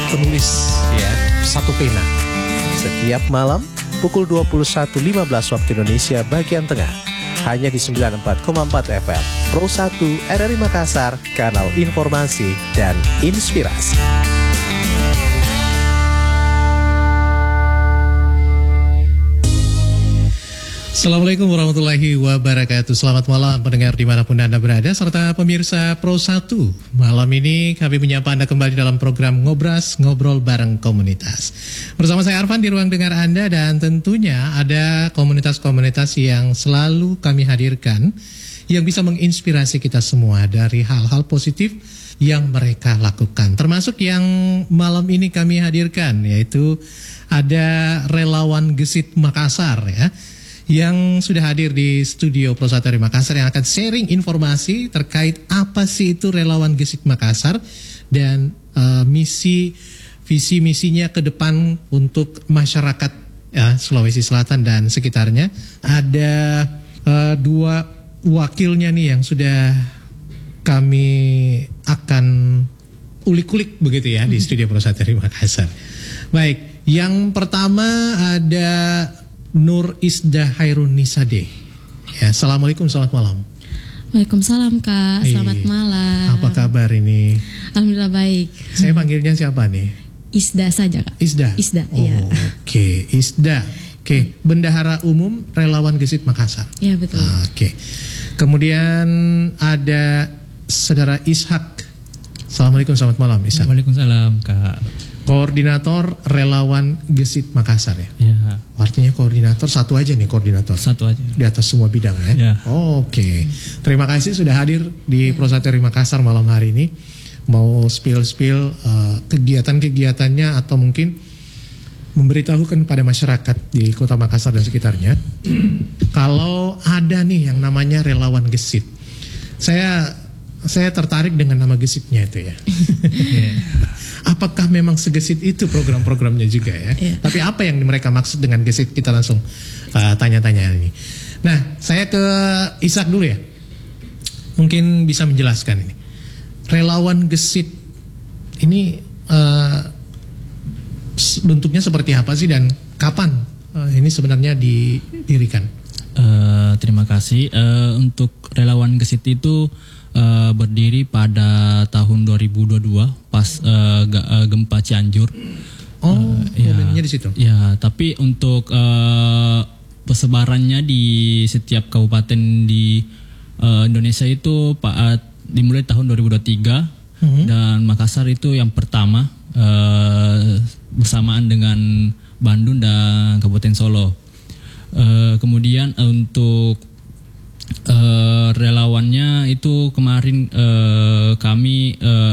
penulis ya, satu pena. Setiap malam pukul 21.15 waktu Indonesia bagian tengah. Hanya di 94,4 FM Pro 1 RRI Makassar, kanal informasi dan inspirasi. Assalamualaikum warahmatullahi wabarakatuh. Selamat malam pendengar dimanapun Anda berada, serta pemirsa Pro 1. Malam ini kami menyapa Anda kembali dalam program Ngobras, Ngobrol Bareng Komunitas. Bersama saya Arfan di ruang dengar Anda, dan tentunya ada komunitas-komunitas yang selalu kami hadirkan yang bisa menginspirasi kita semua dari hal-hal positif yang mereka lakukan. Termasuk yang malam ini kami hadirkan, yaitu ada relawan Gesit Makassar ya, yang sudah hadir di studio Pro 1 RRI Makassar, yang akan sharing informasi terkait apa sih itu relawan Gesit Makassar dan visi misinya ke depan untuk masyarakat ya, Sulawesi Selatan dan sekitarnya. Ada dua wakilnya nih yang sudah kami akan ulik-ulik begitu ya di studio Pro 1 RRI Makassar. Baik, yang pertama ada Nur Isdah Hairun Nisade. Ya, assalamualaikum, selamat malam. Waalaikumsalam Kak, selamat malam. Apa kabar ini? Alhamdulillah baik. Saya panggilnya siapa nih? Isda saja Kak. Isda? Isda, oh, iya. Oke, Isda. Oke, Bendahara Umum Relawan Gesit Makassar. Iya betul. Oke. Kemudian ada Saudara Ishak. Assalamualaikum, selamat malam Ishak. Waalaikumsalam Kak. Koordinator Relawan Gesit Makassar ya? Ya. Artinya koordinator satu aja nih, koordinator? Satu aja. Di atas semua bidang ya? Ya. Oke. Terima kasih sudah hadir di Pro 1 RRI Makassar malam hari ini. Mau spill kegiatan-kegiatannya atau mungkin memberitahukan kepada masyarakat di Kota Makassar dan sekitarnya. Kalau ada nih yang namanya relawan Gesit. Saya tertarik dengan nama Gesitnya itu ya. Apakah memang segesit itu program-programnya juga ya? Tapi apa yang mereka maksud dengan Gesit? Kita langsung tanya-tanya ini. Nah, saya ke Ishak dulu ya. Mungkin bisa menjelaskan ini. Relawan Gesit ini bentuknya seperti apa sih dan kapan ini sebenarnya didirikan? Terima kasih. Untuk relawan Gesit itu berdiri pada tahun 2022 pas gempa Cianjur. Momennya di situ. Ya, tapi untuk persebarannya di setiap kabupaten di Indonesia itu dimulai tahun 2023 dan Makassar itu yang pertama bersamaan dengan Bandung dan Kabupaten Solo. Kemudian untuk relawannya itu kemarin kami